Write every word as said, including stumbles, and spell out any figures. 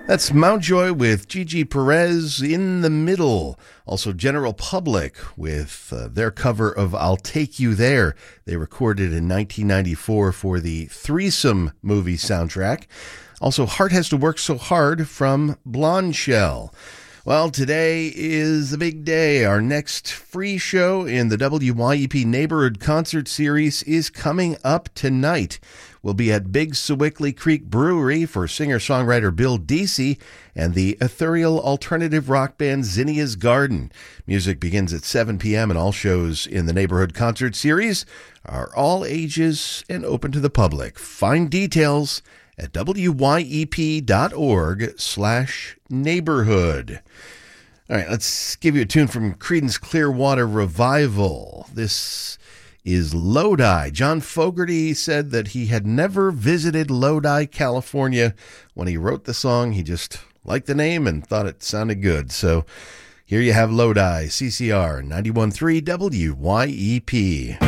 That's Mountjoy with Gigi Perez, In the Middle. Also General Public with uh, their cover of I'll Take You There. They recorded in nineteen ninety-four for the Threesome movie soundtrack. Also Heart Has to Work So Hard from Blonde Shell. Well, today is a big day. Our next free show in the W Y E P Neighborhood Concert Series is coming up tonight. We'll be at Big Sewickley Creek Brewery for singer-songwriter Bill Deasy and the ethereal alternative rock band Zinnia's Garden. Music begins at seven p.m. and all shows in the Neighborhood Concert Series are all ages and open to the public. Find details at wyep.org slash neighborhood. All right, let's give you a tune from Creedence Clearwater Revival. This is Lodi. John Fogerty said that he had never visited Lodi, California. When he wrote the song, he just liked the name and thought it sounded good. So here you have Lodi, C C R ninety-one point three W Y E P.